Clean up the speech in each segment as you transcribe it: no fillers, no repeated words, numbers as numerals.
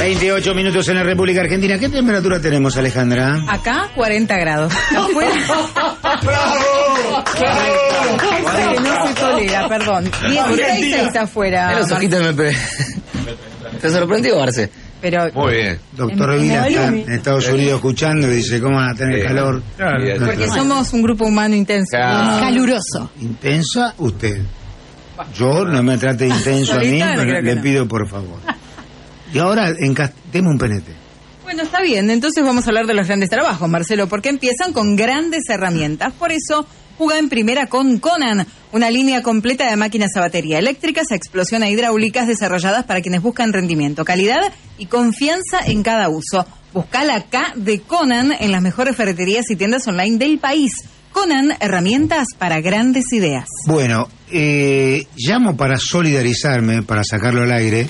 28 minutos en la República Argentina. ¿Qué temperatura tenemos, Alejandra? Acá, 40 grados. Afuera. ¡Bravo! Que no se tolera, perdón. 16 afuera. Los ojitos me pegué. ¿Te sorprendió, Marce? Pero Muy bien. Doctor Revilla está en Estados Unidos escuchando y dice, ¿cómo van a tener calor? Claro. porque somos un grupo humano intenso. Claro. Caluroso. Intensa usted. Yo no me trate de intenso a mí, Ahorita pero creo que le no. pido por favor. Y ahora, deme un penete. Bueno, está bien. Entonces vamos a hablar de los grandes trabajos, Marcelo, porque empiezan con grandes herramientas. Por eso, juega en primera con Conan, una línea completa de máquinas a batería eléctricas, a explosión e hidráulicas desarrolladas para quienes buscan rendimiento, calidad y confianza en cada uso. Busca la K de Conan en las mejores ferreterías y tiendas online del país. Conan, herramientas para grandes ideas. Bueno, llamo para solidarizarme, para sacarlo al aire,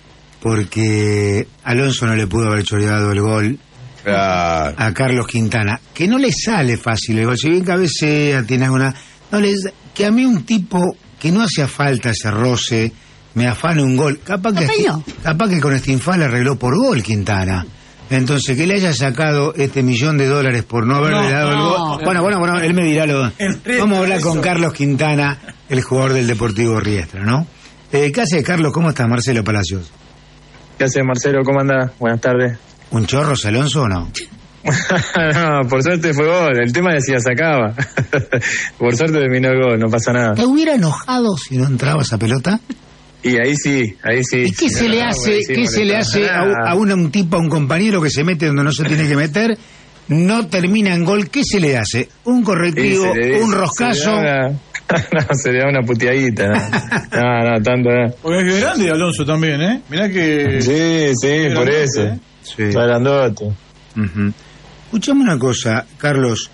porque Alonso no le pudo haber choreado el gol Claro. a Carlos Quintana, que no le sale fácil el gol, si bien cabecea, tiene alguna... No les, que a mí un tipo que no hacía falta ese roce, me afane un gol, capaz que con Stinfal arregló por gol Quintana. Entonces, que le haya sacado este $1.000.000 por no haberle dado el gol... Bueno, él me dirá lo... Vamos a hablar con Carlos Quintana, el jugador del Deportivo Riestra, ¿no? ¿Qué hace, Carlos? ¿Cómo estás, Marcelo Palacios? ¿Qué haces, Marcelo? ¿Cómo andás? Buenas tardes. ¿Un chorro, Alonso, o no? No, por suerte fue gol. El tema decía sacaba. Por suerte terminó el gol, no pasa nada. ¿Te hubiera enojado si no entraba esa pelota? Y ahí sí. ¿Y qué se le hace, a un tipo, a un compañero que se mete donde no se tiene que meter, no termina en gol? ¿Qué se le hace? ¿Un correctivo, un roscazo? Se le da una puteadita. No, tanto no. Porque es grande Alonso también, ¿eh? Mirá que... Sí, por eso. Sí. Está grandote. Uh-huh. Escuchame una cosa, Carlos.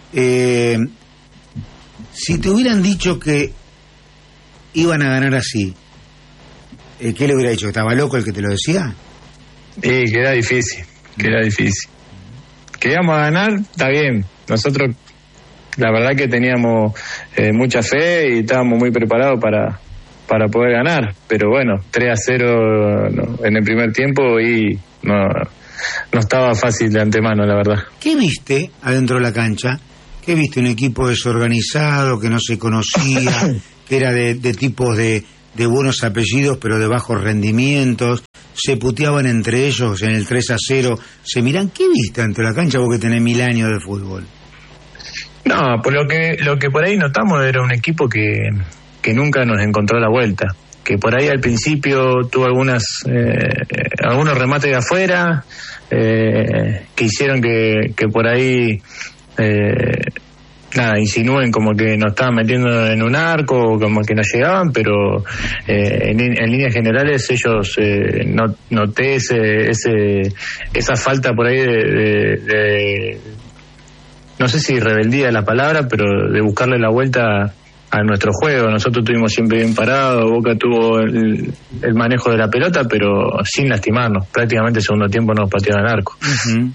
Si te hubieran dicho que iban a ganar así, ¿qué le hubiera dicho? ¿Estaba loco el que te lo decía? Sí, que era difícil. Que íbamos a ganar, está bien. Nosotros, la verdad que teníamos mucha fe y estábamos muy preparados para poder ganar. Pero bueno, 3-0 en el primer tiempo y no estaba fácil de antemano, la verdad. ¿Qué viste adentro de la cancha? ¿Qué viste? Un equipo desorganizado, que no se conocía, que era de tipos de buenos apellidos pero de bajos rendimientos, se puteaban entre ellos en el 3-0, se miran. ¿Qué viste dentro de la cancha vos que tenés 1000 años de fútbol? No, pues lo que por ahí notamos era un equipo que nunca nos encontró la vuelta, que por ahí al principio tuvo algunos remates de afuera, que hicieron que por ahí insinúen como que nos estaban metiendo en un arco, o como que nos llegaban, pero en líneas generales ellos noté esa falta por ahí de no sé si rebeldía es la palabra, pero de buscarle la vuelta a nuestro juego. Nosotros estuvimos siempre bien parados, Boca tuvo el manejo de la pelota, pero sin lastimarnos. Prácticamente el segundo tiempo nos patearon al arco. Uh-huh.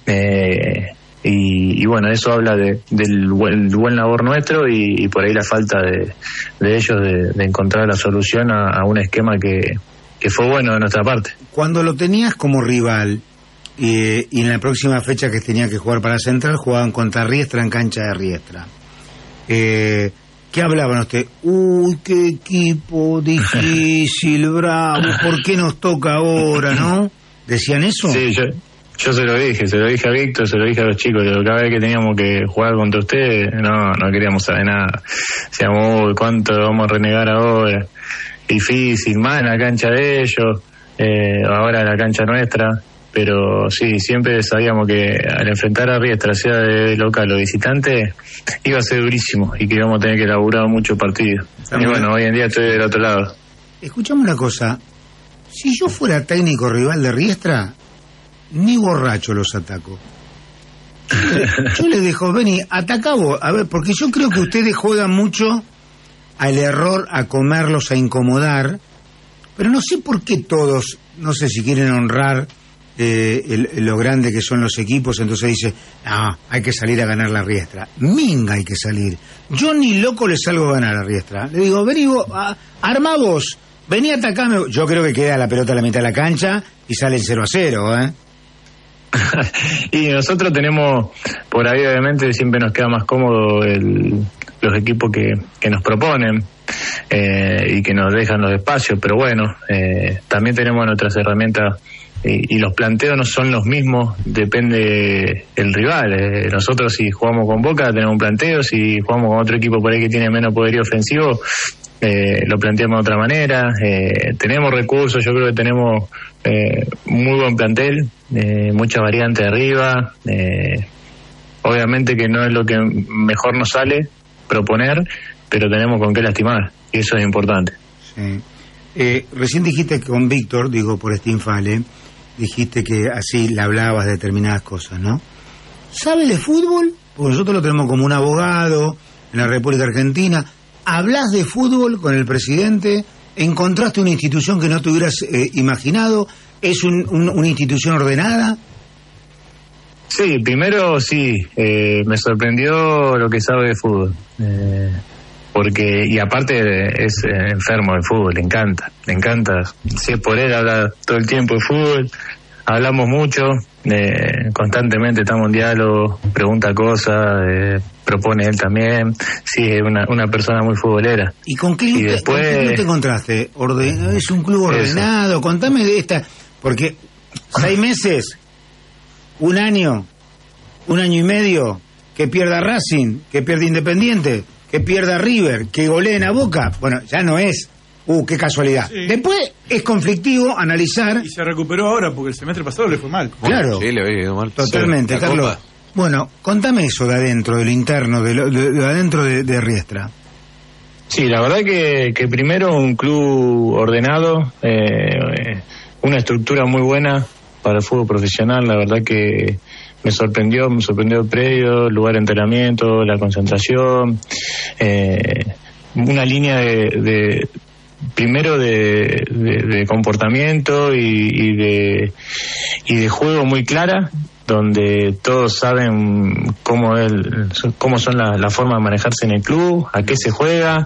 Y bueno, eso habla del buen labor nuestro y por ahí la falta de ellos de encontrar la solución a un esquema que fue bueno de nuestra parte. Cuando lo tenías como rival y en la próxima fecha que tenía que jugar para Central, jugaban contra Riestra en cancha de Riestra. ¿Qué hablaban usted? Uy, qué equipo difícil, bravo, ¿por qué nos toca ahora, no? ¿Decían eso? Sí, yo se lo dije a Víctor, se lo dije a los chicos, cada vez que teníamos que jugar contra ustedes, no queríamos saber nada. Decíamos, uy, ¿cuánto vamos a renegar ahora? Difícil, más en la cancha de ellos, ahora en la cancha nuestra. Pero sí, siempre sabíamos que al enfrentar a Riestra, sea de local o visitante, iba a ser durísimo y que íbamos a tener que elaborar mucho partido. Y bueno, hoy en día estoy del otro lado. Escuchame una cosa, si yo fuera técnico rival de Riestra, ni borracho los ataco. Yo les dejo, vení, atacá vos, a ver, porque yo creo que ustedes juegan mucho al error, a comerlos, a incomodar, pero no sé por qué todos, no sé si quieren honrar lo grande que son los equipos, entonces dice, no, hay que salir a ganar la Riestra. Minga hay que salir. Yo ni loco le salgo a ganar a Riestra. Le digo, vení vos, armá vos, vení a atacarme. Yo creo que queda la pelota a la mitad de la cancha y sale 0-0, ¿eh? Y nosotros tenemos, por ahí obviamente siempre nos queda más cómodo los equipos que nos proponen y que nos dejan los espacios, pero bueno, también tenemos nuestras herramientas y los planteos no son los mismos, depende del rival. Nosotros si jugamos con Boca tenemos un planteo, si jugamos con otro equipo por ahí que tiene menos poderío ofensivo, lo planteamos de otra manera. Tenemos recursos, yo creo que tenemos muy buen plantel, mucha variante arriba. Obviamente que no es lo que mejor nos sale proponer, pero tenemos con qué lastimar, y eso es importante. Sí. Recién dijiste que con Víctor, digo por Stinfale, dijiste que así le hablabas de determinadas cosas, ¿no? ¿Sabe de fútbol? Porque nosotros lo tenemos como un abogado en la República Argentina. ¿Hablas de fútbol con el presidente? ¿Encontraste una institución que no te hubieras imaginado? ¿Es una institución ordenada? Sí, primero sí, me sorprendió lo que sabe de fútbol, porque, y aparte es enfermo de fútbol, le encanta, si es por él habla todo el tiempo de fútbol, hablamos mucho, constantemente estamos en diálogo, pregunta cosas, propone él también, sí, es una persona muy futbolera. ¿Y con qué club te encontraste? ¿Es un club ordenado? Eso. Contame de esta, porque 6 meses, un año y medio, que pierda Racing, que pierda Independiente, que pierda River, que goleen a Boca, bueno, ya no es, qué casualidad. Sí. Después es conflictivo analizar. Y se recuperó ahora porque el semestre pasado le fue mal. Claro, sí, le había ido mal. Totalmente, sí, Carlos. Bueno, contame eso de adentro, de lo interno, de adentro de Riestra. Sí, la verdad que primero un club ordenado, una estructura muy buena para el fútbol profesional, la verdad que me sorprendió el predio, el lugar de entrenamiento, la concentración, una línea de comportamiento y de juego muy clara, donde todos saben cómo son las formas de manejarse en el club, a qué se juega,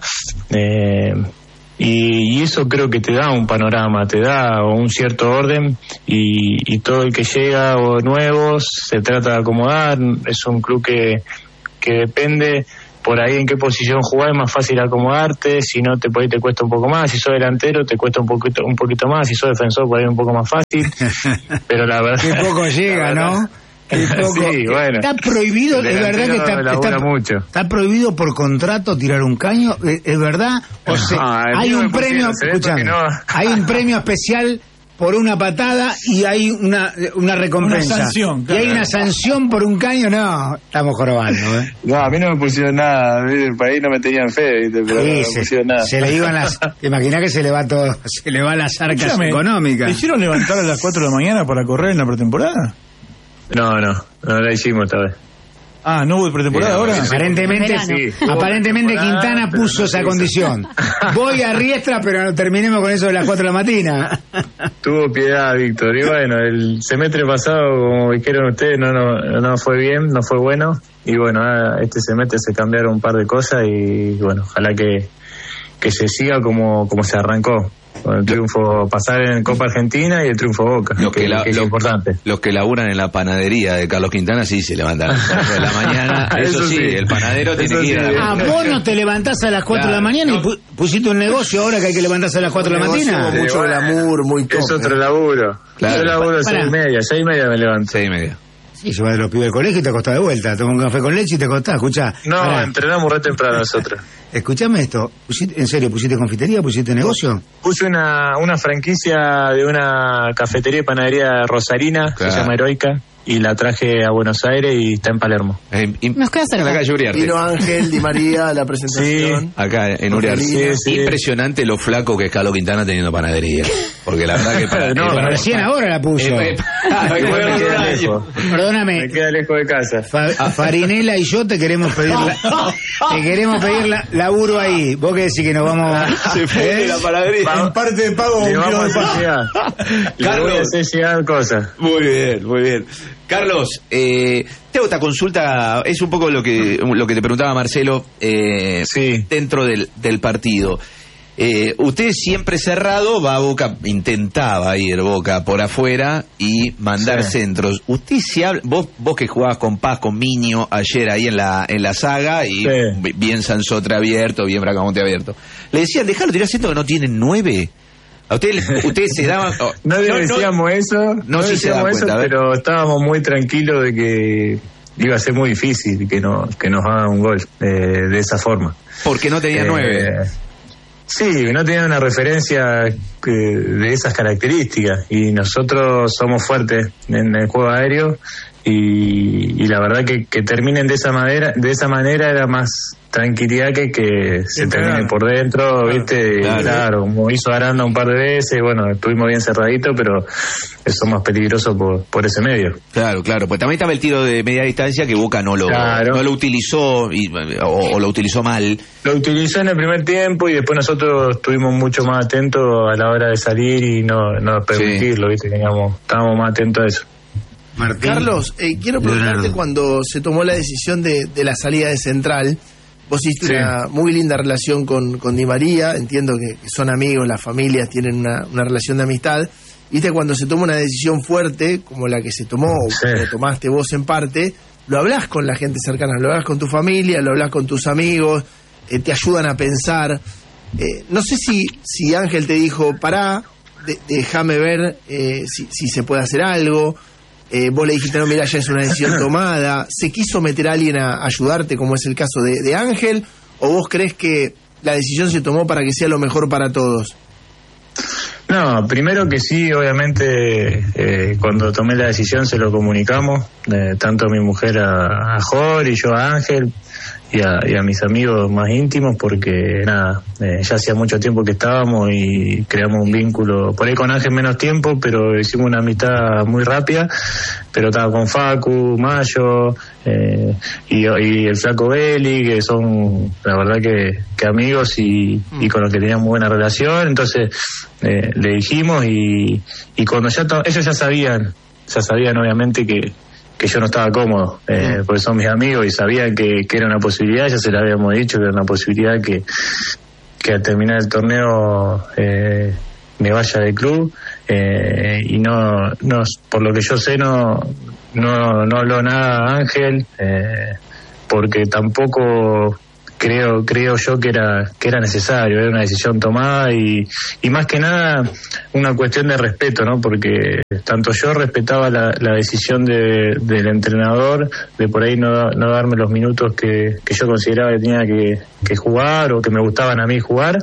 y eso creo que te da un panorama, te da un cierto orden, y todo el que llega o nuevo se trata de acomodar. Es un club que depende por ahí en qué posición jugar, es más fácil acomodarte, si no te cuesta un poco más, si sos delantero te cuesta un poquito más, si sos defensor por ahí un poco más fácil, pero la verdad... Qué poco llega, ¿no? Qué poco. Sí, bueno. Está prohibido, es verdad que está prohibido por contrato tirar un caño, es verdad, o sea, hay un premio, escuchame, hay un premio especial por una patada y hay una recompensa. Una sanción, claro. Y hay una sanción por un caño, no, estamos jorobando, ¿eh? No, a mí no me pusieron nada, por ahí no me tenían fe, ¿viste? Pero sí, no me pusieron nada. Se le iban las... ¿Te imaginas que se le va todo, se le va las arcas económicas? ¿Te hicieron levantar a las 4 de la mañana para correr en la pretemporada? No la hicimos esta vez. Ah, ¿no hubo pretemporada ahora? Aparentemente Quintana puso esa condición. Voy a Riestra, pero terminemos con eso de las 4 de la mañana. Tuvo piedad, Víctor. Y bueno, el semestre pasado, como dijeron ustedes, no fue bien, no fue bueno. Y bueno, este semestre se cambiaron un par de cosas y bueno, ojalá que se siga como se arrancó. Con el triunfo, pasar en Copa Argentina y el triunfo Boca, que es lo importante. Los que laburan en la panadería de Carlos Quintana sí se levantan a las 4 de la mañana. Eso sí, el panadero tiene que ir a la... vos no te levantás a las 4 de la mañana y pusiste un negocio ahora que hay que levantarse a las 4 de la mañana. Mucho glamour, muy top. Es otro laburo. Claro. Yo laburo 6:30 me levanto. 6:30. Sí, se va de los pibes del colegio y te acostás de vuelta. Toma un café con leche y te acostás, escuchá. No, entrenamos re temprano nosotros. Escuchame esto, ¿en serio pusiste confitería, pusiste negocio? Puse una franquicia de una cafetería y panadería rosarina, claro. Se llama Heroica, y la traje a Buenos Aires y está en Palermo. Nos queda cerca. En la calle Uriarte. Vino Ángel Di María a la presentación. Sí, acá en Uriarte. Sí. Impresionante lo flaco que es Carlos Quintana teniendo panadería. Porque la verdad que pero recién ahora la puso. Perdóname. Me queda lejos de casa. Farinela y yo te queremos pedir laburo ahí. Vos que decís que nos vamos se fue la panadería. En parte de pago le vamos a llegar. Carlos, voy a hacer llegar cosas. Muy bien. Carlos, te hago esta consulta, es un poco lo que te preguntaba Marcelo, sí. Dentro del partido. Usted siempre cerrado, va a Boca, intentaba ir Boca por afuera y mandar centros. Usted se habla, vos que jugabas con Paz, con Miño ayer ahí en la saga, y bien Sansotra abierto, bien Bracamonte abierto. Le decían, dejalo tirar centro que no tienen 9. A ustedes se daban... No decíamos eso, no sí se daban cuenta, pero estábamos muy tranquilos de que iba a ser muy difícil que nos hagan un gol de esa forma. Porque no tenían 9. Sí, no tenían una referencia de esas características, y nosotros somos fuertes en el juego aéreo, y la verdad que terminen de esa manera era más tranquilidad que se termine por dentro, ¿viste? Claro, como hizo Aranda un par de veces, bueno, estuvimos bien cerraditos, pero eso es más peligroso por ese medio. Claro, pues también estaba el tiro de media distancia que Boca no lo utilizó, o lo utilizó mal. Lo utilizó en el primer tiempo, y después nosotros estuvimos mucho más atentos a la hora de salir y no permitirlo, ¿viste? Estábamos más atentos a eso. Martín. Carlos, quiero preguntarte, cuando se tomó la decisión de la salida de Central, vos hiciste una muy linda relación con Di María, entiendo que son amigos, las familias tienen una relación de amistad. Viste, cuando se toma una decisión fuerte, como la que se tomó, o que tomaste vos en parte, lo hablás con la gente cercana, lo hablás con tu familia, lo hablás con tus amigos, te ayudan a pensar. No sé si Ángel te dijo, pará, déjame ver si se puede hacer algo. Vos le dijiste, no, mirá, ya es una decisión tomada. ¿Se quiso meter a alguien a ayudarte, como es el caso de Ángel? ¿O vos crees que la decisión se tomó para que sea lo mejor para todos? No, primero que sí, obviamente, cuando tomé la decisión se lo comunicamos, tanto mi mujer a Jorge y yo a Ángel, y a mis amigos más íntimos, porque nada, ya hacía mucho tiempo que estábamos y creamos un vínculo, por ahí con Ángel menos tiempo, pero hicimos una amistad muy rápida, pero estaba con Facu, Mayo, y el Flaco Belli, que son la verdad que amigos y con los que teníamos buena relación. Entonces le dijimos, y cuando ellos ya sabían obviamente que yo no estaba cómodo, porque son mis amigos y sabían que era una posibilidad, ya se lo habíamos dicho, que era una posibilidad que al terminar el torneo me vaya del club, y no, por lo que yo sé, no habló nada Ángel, porque tampoco creo yo que era necesario, era una decisión tomada, y más que nada una cuestión de respeto, ¿no? Porque tanto yo respetaba la decisión del entrenador de por ahí no darme los minutos que yo consideraba que tenía que jugar, o que me gustaban a mí jugar,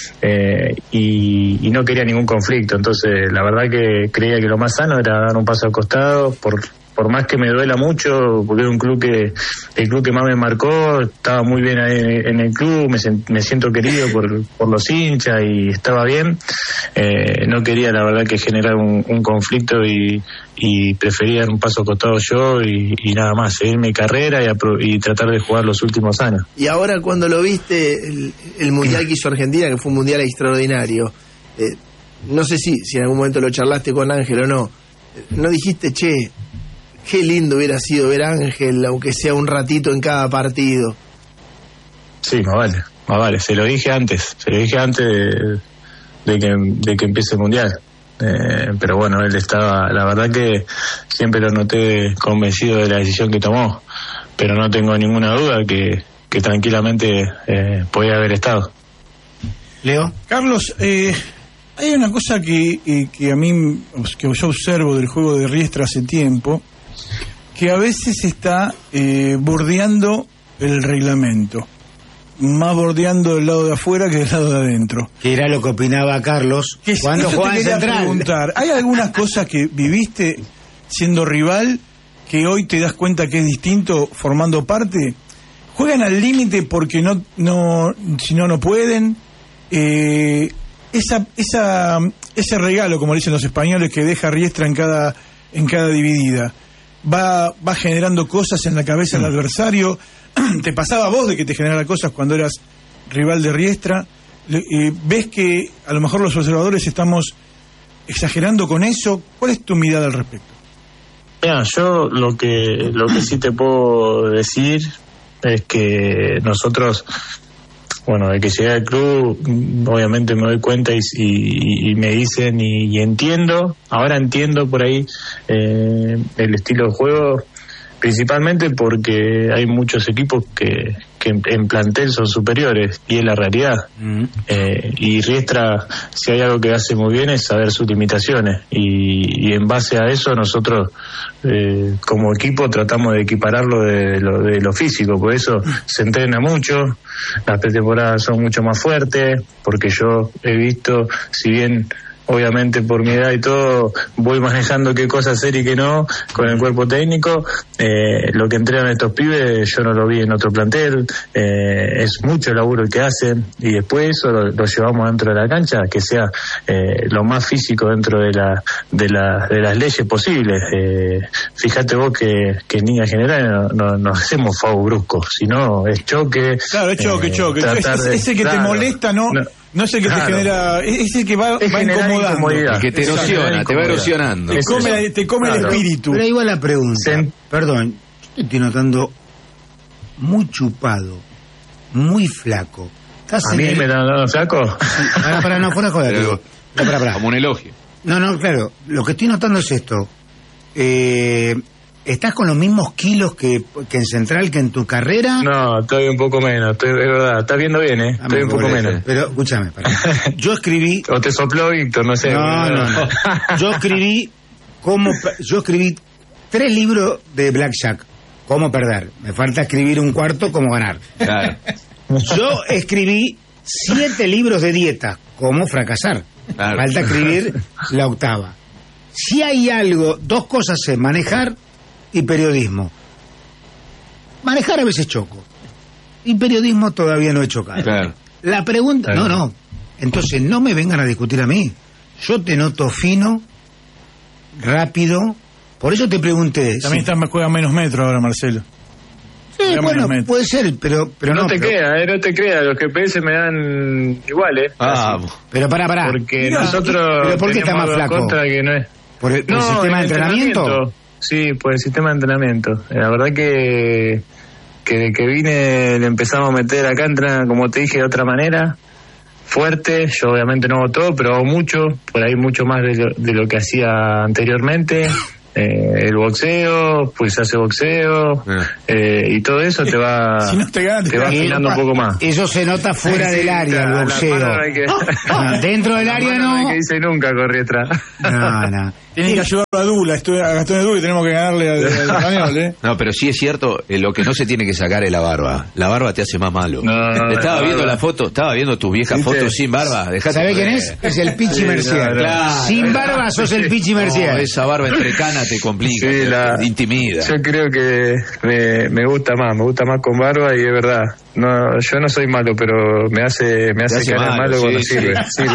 y no quería ningún conflicto. Entonces la verdad que creía que lo más sano era dar un paso al costado, por más que me duela mucho, porque es el club que más me marcó, estaba muy bien ahí en el club, me siento querido por los hinchas y estaba bien. No quería, la verdad, que generar un conflicto, y prefería dar un paso al costado yo y nada más, seguir mi carrera y tratar de jugar los últimos años. Y ahora, cuando lo viste, el mundial que hizo Argentina, que fue un mundial extraordinario, no sé si en algún momento lo charlaste con Ángel o no dijiste, che, qué lindo hubiera sido ver a Ángel, aunque sea un ratito en cada partido? Sí, más vale, se lo dije antes de que empiece el mundial, pero bueno, él estaba, la verdad que siempre lo noté convencido de la decisión que tomó, pero no tengo ninguna duda que tranquilamente podía haber estado. Leo. Carlos, hay una cosa que a mí, que yo observo del juego de Riestra hace tiempo, que a veces está bordeando el reglamento, más bordeando del lado de afuera que del lado de adentro. Que era lo que opinaba Carlos cuando jugaba en Central. Preguntar, ¿hay algunas cosas que viviste siendo rival que hoy te das cuenta que es distinto formando parte? ¿Juegan al límite porque si no pueden? Ese regalo, como dicen los españoles, que deja Riestra en cada dividida, va generando cosas en la cabeza del adversario. ¿Te pasaba a vos de que te generara cosas cuando eras rival de Riestra? ¿Ves que a lo mejor los observadores estamos exagerando con eso? ¿Cuál es tu mirada al respecto? Mira, yo lo que sí te puedo decir es que nosotros bueno, de que llegué al club, obviamente me doy cuenta y me dicen y entiendo, ahora entiendo por ahí el estilo de juego, principalmente porque hay muchos equipos que en plantel son superiores, y es la realidad. Y Riestra, si hay algo que hace muy bien, es saber sus limitaciones, y en base a eso nosotros como equipo tratamos de equipararlo de lo físico. Por eso se entrena mucho, las pretemporadas son mucho más fuertes, porque yo he visto, si bien obviamente por mi edad y todo voy manejando qué cosas hacer y qué no con el cuerpo técnico, lo que entrenan estos pibes yo no lo vi en otro plantel. Es mucho laburo el que hacen, y después eso lo llevamos dentro de la cancha, que sea lo más físico dentro de las leyes posibles. Fíjate vos que en línea general no hacemos FAU bruscos, sino es choque. Claro, es choque. Ese que te molesta, no es el que te genera, es el que va incomodando. El que te erosiona, te va erosionando. Te come el espíritu. Pero ahí va la pregunta. Perdón, yo te estoy notando muy chupado, muy flaco. ¿A mí me están dando flaco? Para, no, fuera joder. Para. Como un elogio. No, claro. Lo que estoy notando es esto. ¿Estás con los mismos kilos que en Central, que en tu carrera? No, estoy un poco menos, es verdad. Estás viendo bien, estoy un poco menos. Pero, escúchame, yo escribí... O te sopló Víctor, no sé. No. Yo escribí 3 libros de Blackjack, cómo perder. Me falta escribir un cuarto, cómo ganar. Claro. Yo escribí 7 libros de dieta, cómo fracasar. Claro. Falta escribir la 8ª. Si hay algo, 2 cosas sé, manejar y periodismo. Manejar a veces choco, y periodismo todavía no he chocado. Claro. La pregunta, no, entonces no me vengan a discutir a mí. Yo te noto fino, rápido, por eso te pregunté. También juega menos metros ahora, Marcelo. Sí, bueno, puede ser, pero no te creas, los GPS me dan igual, Pero pará. Porque nosotros ¿Pero por qué está más flaco? Que no es. ¿Por el sistema de entrenamiento? Sí, por el sistema de entrenamiento. La verdad que de que vine le empezamos a meter acá, entrenan, como te dije, de otra manera, fuerte. Yo obviamente no hago todo, pero hago mucho, por ahí mucho más de lo que hacía anteriormente. El boxeo, pues se hace boxeo, y todo eso te va si no te va afinando un poco más. Eso se nota fuera del área, el boxeo. Dentro del área no. No hay que dice nunca, Corriestra. No. Tienen que ayudarlo a Dula, a Gastón de Dula, y tenemos que ganarle al español, No, pero sí es cierto, lo que no se tiene que sacar es la barba. La barba te hace más malo. Estaba viendo la foto, estaba viendo tus viejas fotos sin barba. ¿Sabe quién es? Es el Pichi Mercier. Claro. Sin barba sos el Pichi Mercier. Esa barba entre canas te complica, te intimida. Yo creo que me gusta más con barba, y es verdad. No, yo no soy malo, pero me hace caer malo cuando sirve.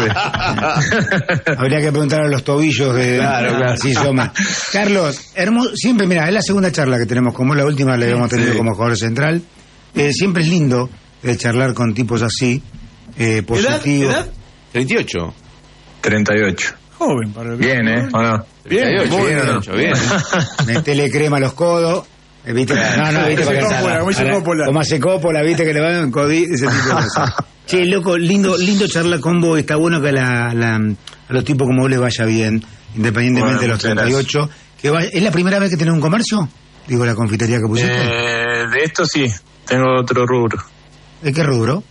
Habría que preguntar a los tobillos de... Claro. Sí, yo más. Carlos, hermoso, siempre, mira, es la segunda charla que tenemos con vos, la última la habíamos tenido como jugador central. Siempre es lindo charlar con tipos así, positivos. ¿Edad? 38. 38. Joven para el... Bien, ¿o no? 38, bien. Metele crema a los codos. ¿Viste? No, viste como hace Coppola, viste que le van a codir, ese tipo de cosas. Che, loco, lindo charlar con vos. Está bueno que a los tipos como vos les vaya bien, independientemente de los 38. ¿Es la primera vez que tenés un comercio? Digo, la confitería que pusiste. De esto sí, tengo otro rubro. ¿De qué rubro?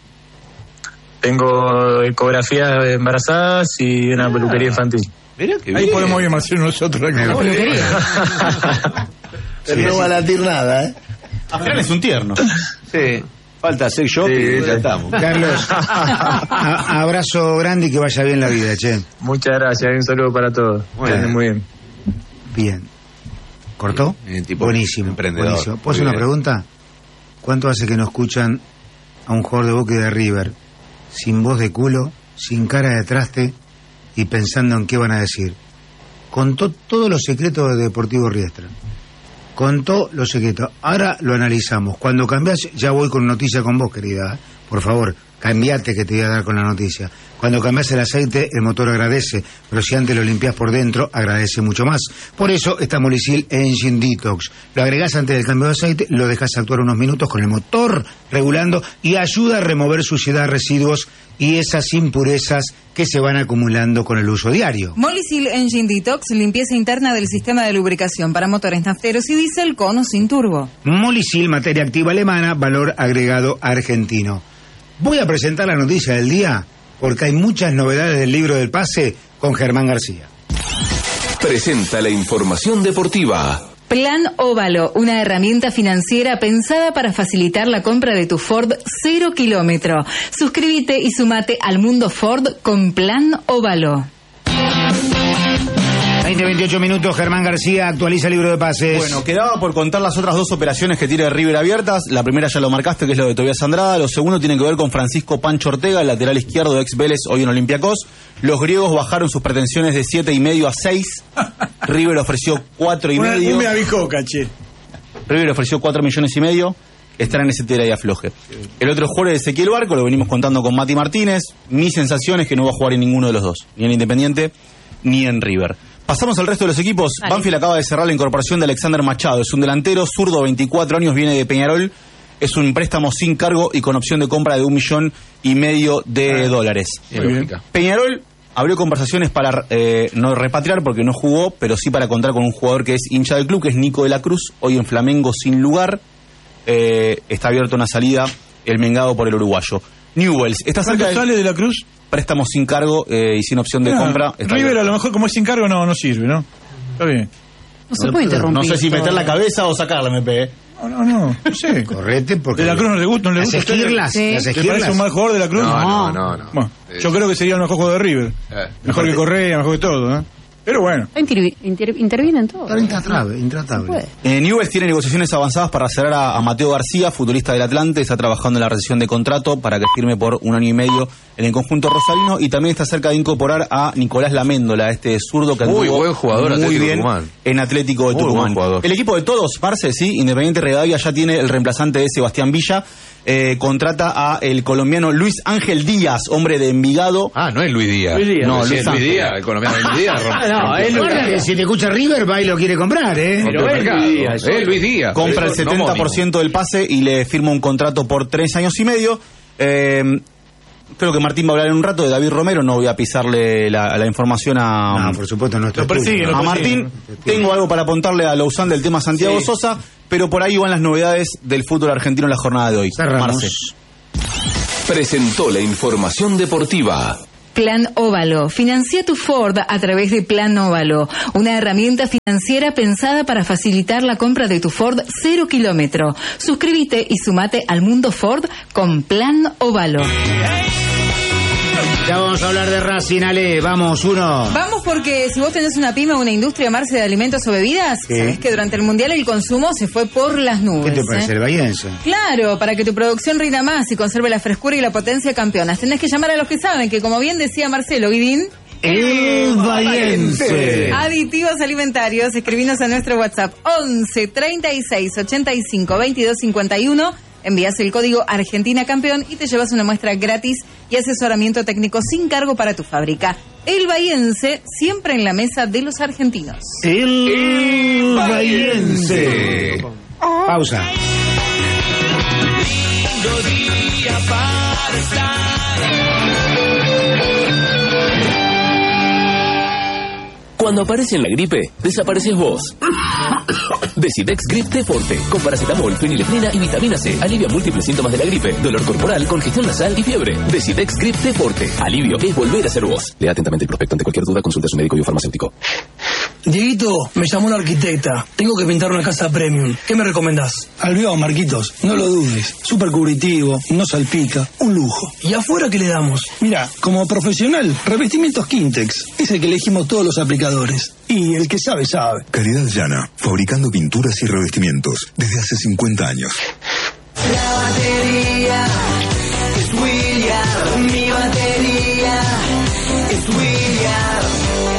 Tengo ecografía de embarazadas y una peluquería infantil. Mirá que ahí bien. podemos ir a hacer nosotros. ¿La peluquería? Pero no va a latir nada, Al final es un tierno. Sí, falta sex shop y ya estamos. Carlos, abrazo grande y que vaya bien la vida, che. Muchas gracias, un saludo para todos. Muy bien. Bien. ¿Cortó? Tipo buenísimo. Emprendedor. Buenísimo. ¿Puedo hacer una pregunta? ¿Cuánto hace que no escuchan a un jugador de Boca y de River sin voz de culo, sin cara de traste y pensando en qué van a decir? Contó todos los secretos de Deportivo Riestra. Contó los secretos. Ahora lo analizamos. Cuando cambiás, ya voy con noticia con vos, querida. Por favor, cambiate que te voy a dar con la noticia. Cuando cambias el aceite, el motor agradece, pero si antes lo limpias por dentro, agradece mucho más. Por eso está Molicil Engine Detox. Lo agregás antes del cambio de aceite, lo dejas actuar unos minutos con el motor regulando y ayuda a remover suciedad, residuos y esas impurezas que se van acumulando con el uso diario. Molicil Engine Detox, limpieza interna del sistema de lubricación para motores nafteros y diésel con o sin turbo. Molicil, materia activa alemana, valor agregado argentino. Voy a presentar la noticia del día porque hay muchas novedades del libro del pase con Germán García. Presenta la información deportiva. Plan Óvalo, una herramienta financiera pensada para facilitar la compra de tu Ford 0 kilómetro. Suscríbete y sumate al mundo Ford con Plan Óvalo. 28 minutos, Germán García actualiza el libro de pases. Bueno, quedaba por contar las otras dos operaciones que tiene River abiertas. La primera ya lo marcaste, que es lo de Tobias Andrada. Lo segundo tiene que ver con Francisco Pancho Ortega, el lateral izquierdo de ex Vélez, hoy en Olympiacos. Los griegos bajaron sus pretensiones de 7,5 a 6. River ofreció 4,5. Me avisó, caché. River ofreció 4,5 millones. Están en ese tira y afloje. El otro jugador es Ezequiel Barco, lo venimos contando con Mati Martínez. Mi sensación es que no va a jugar en ninguno de los dos, ni en Independiente ni en River. Pasamos al resto de los equipos. Vale. Banfield acaba de cerrar la incorporación de Alexander Machado. Es un delantero zurdo, 24 años, viene de Peñarol. Es un préstamo sin cargo y con opción de compra de $1,5 millones. Peñarol abrió conversaciones para no repatriar porque no jugó, pero sí para contar con un jugador que es hincha del club, que es Nico de la Cruz, hoy en Flamengo sin lugar. Está abierta una salida, el mengado por el uruguayo. Newells está cerca sale de la Cruz? Préstamos sin cargo y sin opción de compra. River a lo mejor como es sin cargo no sirve, ¿no? Está bien. No se puede interrumpir. No sé si meter la cabeza o sacarla, MP. No sé. Correte porque... ¿De la Cruz no le gusta? ¿Las esquirlas? Sí. ¿Le parece un mal jugador de la Cruz? No. Bueno, yo creo que sería el mejor jugador de River. Mejor que Correa, mejor que todo, ¿eh? Pero bueno. Intervienen todos. Está intratable. Newell's tiene negociaciones avanzadas para cerrar a Mateo García, futbolista del Atlante. Está trabajando en la rescisión de contrato para que firme por 1 año y medio en el conjunto rosarino. Y también está cerca de incorporar a Nicolás Laméndola, este zurdo que anduvo buen jugador, muy Atlético bien Tucumán. En Atlético de Tucumán. El equipo de todos, Marce, sí, Independiente Rivadavia ya tiene el reemplazante de Sebastián Villa. Contrata a el colombiano Luis Ángel Díaz, hombre de Envigado. No es Luis Díaz. No, Luis Díaz, el colombiano Luis Díaz. Si te escucha River, va y lo quiere comprar, ¿eh? Pero es Luis Díaz. Compra el 70% del pase y le firma un contrato por 3 años y medio. Creo que Martín va a hablar en un rato de David Romero. No voy a pisarle la información a... No, por supuesto, nuestro a Martín. Tengo algo para apuntarle a Lausanne del tema Santiago Sosa, pero por ahí van las novedades del fútbol argentino en la jornada de hoy. Marce. Presentó la información deportiva. Plan Óvalo. Financia tu Ford a través de Plan Óvalo, una herramienta financiera pensada para facilitar la compra de tu Ford 0 kilómetro. Suscríbete y sumate al mundo Ford con Plan Óvalo. Ya vamos a hablar de Racing, Ale. Vamos, Vamos porque si vos tenés una pyme o una industria, Marce, de alimentos o bebidas, sabés que durante el Mundial el consumo se fue por las nubes. ¿Qué te parece el bahiense? Claro, para que tu producción rinda más y conserve la frescura y la potencia campeonas, tenés que llamar a los que saben, que como bien decía Marcelo Guidín... El bahiense. Aditivos alimentarios, escribinos a nuestro WhatsApp 11 36 85 22 51. Envías el código Argentina Campeón y te llevas una muestra gratis y asesoramiento técnico sin cargo para tu fábrica. El bahiense, siempre en la mesa de los argentinos. El bahiense. Pausa. Cuando aparece la gripe, desapareces vos. Decidex Grip T Forte, con paracetamol, fenilefrina y vitamina C. Alivia múltiples síntomas de la gripe, dolor corporal, congestión nasal y fiebre. Decidex Grip T Forte. Alivio es volver a ser vos. Lea atentamente el prospecto. Ante cualquier duda, consulte a su médico y farmacéutico. Dieguito, me llamó una arquitecta. Tengo que pintar una casa premium. ¿Qué me recomendás? Albión, Marquitos. No lo dudes. Súper cubritivo, no salpica. Un lujo. ¿Y afuera qué le damos? Mira, como profesional, revestimientos Quintex. Es el que elegimos todos los aplicadores. Y el que sabe, sabe. Calidad llana. Fabricando pinturas y revestimientos. Desde hace 50 años. La batería es William. Mi batería es William.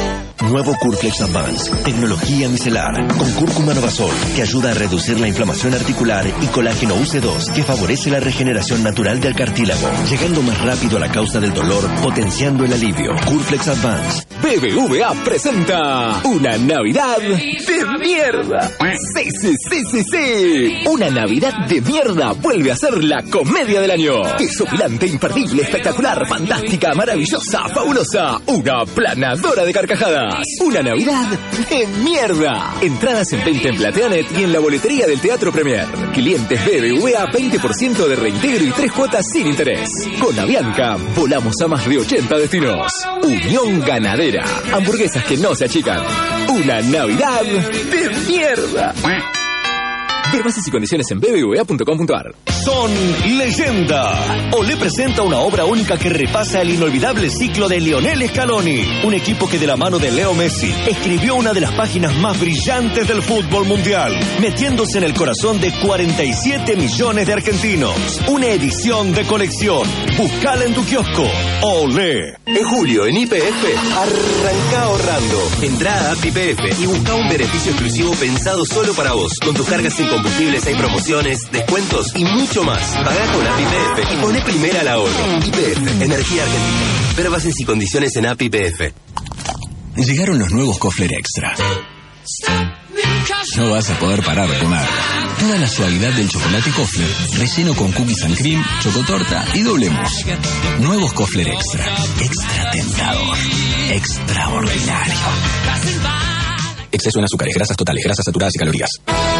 Nuevo Curflex Advance, tecnología micelar, con cúrcuma novasol, que ayuda a reducir la inflamación articular, y colágeno UC2, que favorece la regeneración natural del cartílago, llegando más rápido a la causa del dolor, potenciando el alivio. Curflex Advance. BBVA presenta una Navidad de mierda. Sí. Una Navidad de mierda vuelve a ser la comedia del año. Desopilante, imperdible, espectacular, fantástica, maravillosa, fabulosa. Una planadora de carcajadas. Una Navidad de mierda. Entradas en venta en Plateanet y en la boletería del Teatro Premier. Clientes BBVA, 20% de reintegro y 3 cuotas sin interés. Con Avianca, volamos a más de 80 destinos. Unión Ganadera. Hamburguesas que no se achican. Una Navidad de mierda. Ver bases y condiciones en bbva.com.ar. Son leyenda. Olé presenta una obra única que repasa el inolvidable ciclo de Lionel Scaloni, un equipo que de la mano de Leo Messi escribió una de las páginas más brillantes del fútbol mundial, metiéndose en el corazón de 47 millones de argentinos. Una edición de colección. Buscala en tu kiosco. Olé. En julio, en YPF, arranca ahorrando. Entrá a YPF y busca un beneficio exclusivo pensado solo para vos. Con tus cargas sin combustibles hay promociones, descuentos y mucho más. Pagá con YPF y poné primera al ahorro. YPF, Energía Argentina. Ver bases y condiciones en YPF. Llegaron los nuevos Kofler Extra. No vas a poder parar de comer. Toda la suavidad del chocolate Kofler, relleno con cookies and cream, chocotorta y doble mousse. Nuevos Kofler Extra. Extra tentador. Extraordinario. Exceso en azúcares, grasas totales, grasas saturadas y calorías.